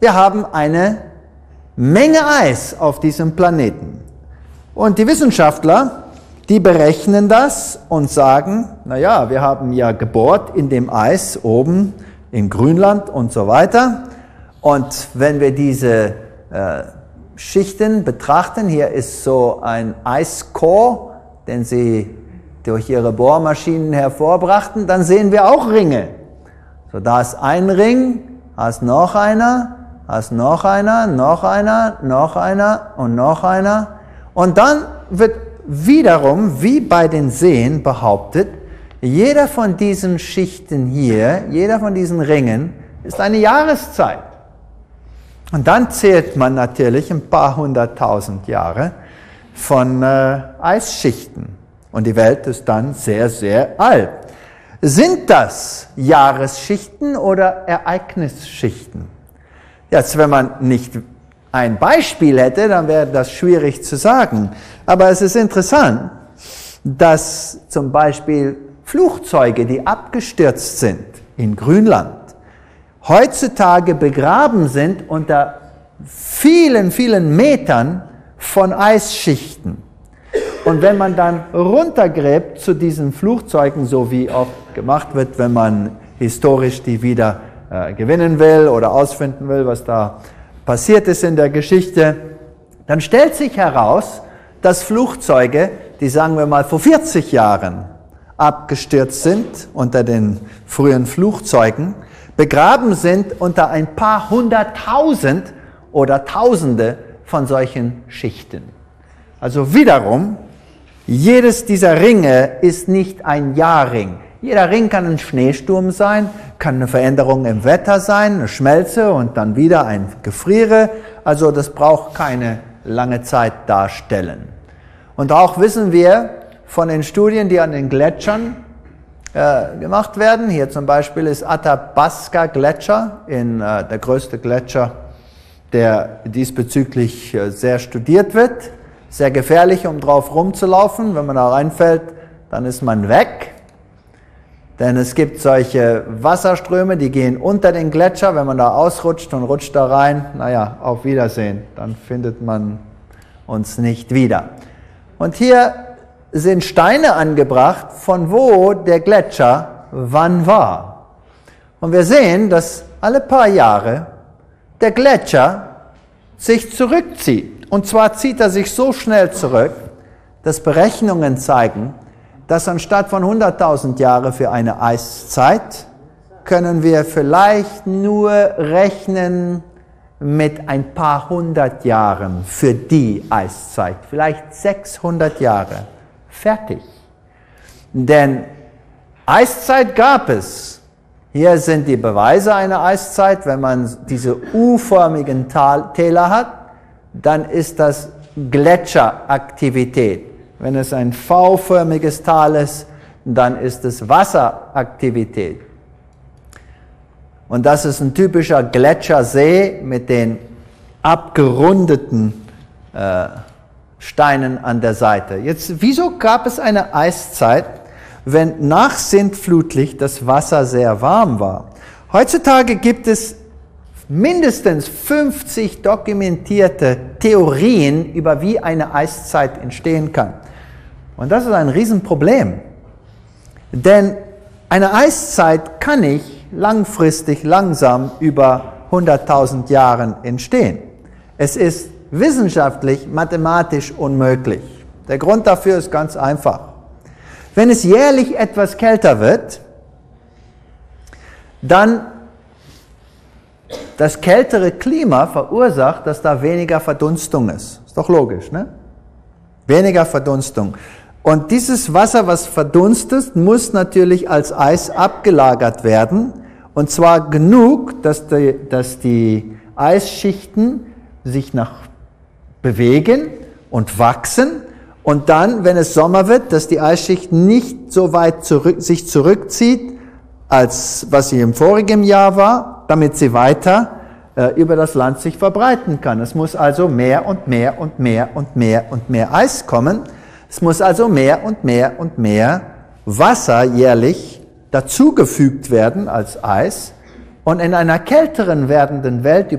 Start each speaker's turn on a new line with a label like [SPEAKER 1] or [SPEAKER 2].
[SPEAKER 1] wir haben eine Menge Eis auf diesem Planeten. Und die Wissenschaftler, die berechnen das und sagen, naja, wir haben ja gebohrt in dem Eis oben in Grönland und so weiter. Und wenn wir diese Schichten betrachten, hier ist so ein Eiscore, den sie durch ihre Bohrmaschinen hervorbrachten, dann sehen wir auch Ringe. So, da ist ein Ring, da ist noch einer, da ist noch einer, noch einer, noch einer und noch einer. Und dann wird wiederum, wie bei den Seen behauptet, jeder von diesen Schichten hier, jeder von diesen Ringen, ist eine Jahreszeit. Und dann zählt man natürlich ein paar 100.000 Jahre von Eisschichten. Und die Welt ist dann sehr, sehr alt. Sind das Jahresschichten oder Ereignisschichten? Jetzt, wenn man nicht ein Beispiel hätte, dann wäre das schwierig zu sagen. Aber es ist interessant, dass zum Beispiel Flugzeuge, die abgestürzt sind in Grönland, heutzutage begraben sind unter vielen, vielen Metern von Eisschichten. Und wenn man dann runtergräbt zu diesen Flugzeugen, so wie auch gemacht wird, wenn man historisch die wieder gewinnen will oder ausfinden will, was da passiert ist in der Geschichte, dann stellt sich heraus, dass Flugzeuge, die sagen wir mal vor 40 Jahren abgestürzt sind unter den frühen Flugzeugen, begraben sind unter ein paar 100.000 oder Tausende von solchen Schichten. Also wiederum, jedes dieser Ringe ist nicht ein Jahrring. Jeder Ring kann ein Schneesturm sein, kann eine Veränderung im Wetter sein, eine Schmelze und dann wieder ein Gefriere. Also das braucht keine lange Zeit darstellen. Und auch wissen wir von den Studien, die an den Gletschern gemacht werden. Hier zum Beispiel ist Athabasca Gletscher, der größte Gletscher, der diesbezüglich sehr studiert wird. Sehr gefährlich, um drauf rumzulaufen. Wenn man da reinfällt, dann ist man weg. Denn es gibt solche Wasserströme, die gehen unter den Gletscher. Wenn man da ausrutscht und rutscht da rein, naja, auf Wiedersehen. Dann findet man uns nicht wieder. Und hier sind Steine angebracht, von wo der Gletscher wann war. Und wir sehen, dass alle paar Jahre der Gletscher sich zurückzieht. Und zwar zieht er sich so schnell zurück, dass Berechnungen zeigen, dass anstatt von 100.000 Jahre für eine Eiszeit, können wir vielleicht nur rechnen mit ein paar 100 Jahren für die Eiszeit. Vielleicht 600 Jahre. Fertig. Denn Eiszeit gab es. Hier sind die Beweise einer Eiszeit. Wenn man diese U-förmigen Täler hat, dann ist das Gletscheraktivität. Wenn es ein V-förmiges Tal ist, dann ist es Wasseraktivität. Und das ist ein typischer Gletschersee mit den abgerundeten Steinen an der Seite. Jetzt, wieso gab es eine Eiszeit, wenn nach Sintflutlicht das Wasser sehr warm war? Heutzutage gibt es mindestens 50 dokumentierte Theorien über wie eine Eiszeit entstehen kann. Und das ist ein Riesenproblem. Denn eine Eiszeit kann nicht langfristig langsam über 100.000 Jahren entstehen. Es ist wissenschaftlich, mathematisch unmöglich. Der Grund dafür ist ganz einfach. Wenn es jährlich etwas kälter wird, dann das kältere Klima verursacht, dass da weniger Verdunstung ist. Ist doch logisch, ne? Weniger Verdunstung. Und dieses Wasser, was verdunstet, muss natürlich als Eis abgelagert werden. Und zwar genug, dass die Eisschichten sich bewegen und wachsen. Und dann, wenn es Sommer wird, dass die Eisschicht nicht so weit sich zurückzieht, als was sie im vorigen Jahr war, damit sie weiter über das Land sich verbreiten kann. Es muss also mehr und mehr und mehr und mehr und mehr Eis kommen. Es muss also mehr und mehr und mehr Wasser jährlich dazugefügt werden als Eis. Und in einer kälteren werdenden Welt